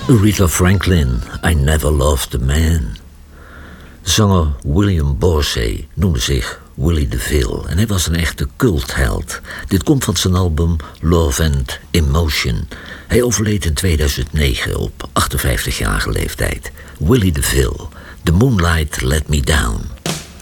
Aretha Franklin, I Never Loved a Man. Zanger William Borsey noemde zich Willie DeVille en hij was een echte cultheld. Dit komt van zijn album Love and Emotion. Hij overleed in 2009 op 58-jarige leeftijd. Willie DeVille, The Moonlight Let Me Down.